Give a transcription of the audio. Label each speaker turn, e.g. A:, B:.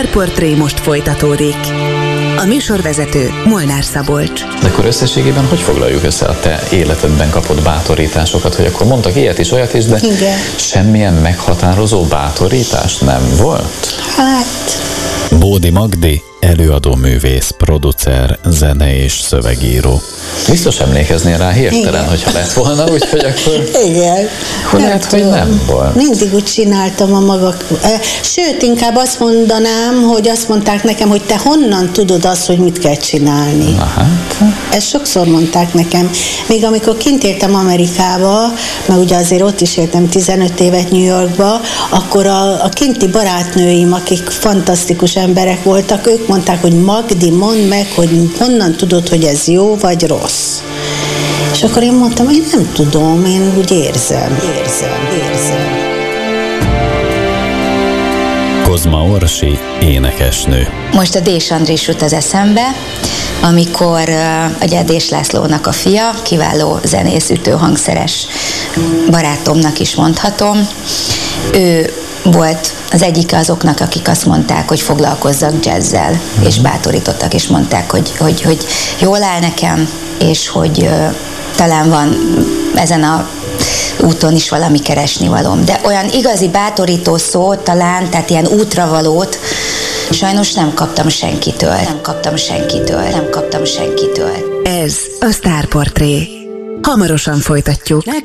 A: Sztárportré most folytatódik. A műsorvezető Molnár Szabolcs.
B: De akkor összességében hogy foglaljuk össze a te életedben kapott bátorításokat, hogy akkor mondtak ilyet is, olyat is, de
C: igen,
B: semmilyen meghatározó bátorítás nem volt?
C: hát...
D: Bódi Magdi, előadóművész, producer, zene és szövegíró.
B: Biztos emlékeznél rá hirtelen,
C: Igen.
B: hogyha lett volna, úgyhogy akkor...
C: Igen.
B: Akkor lehet, hogy nem volt.
C: Mindig úgy csináltam a maga... Sőt, inkább azt mondanám, hogy azt mondták nekem, hogy te honnan tudod azt, hogy mit kell csinálni.
B: Na hát...
C: Ezt sokszor mondták nekem. Még amikor kint éltem Amerikába, mert ugye azért ott is éltem 15 évet New Yorkba, akkor a kinti barátnőim, akik fantasztikus emberek voltak, ők mondták, hogy Magdi, mondd meg, hogy honnan tudod, hogy ez jó vagy rossz. És akkor én mondtam, hogy én nem tudom, én úgy érzem.
D: Kozma Orsi, énekesnő.
E: Most a Dés Andris jut az eszembe, amikor ugye Dés Lászlónak a fia, kiváló zenész, ütőhangszeres barátomnak is mondhatom. Ő volt az egyike azoknak, akik azt mondták, hogy foglalkozzak jazzzel, és bátorítottak, és mondták, hogy jól áll nekem, és hogy talán van ezen a úton is valami keresnivalóm. De olyan igazi bátorító szót talán, tehát ilyen útravalót sajnos nem kaptam senkitől.
A: Ez a Sztárportré. Hamarosan folytatjuk.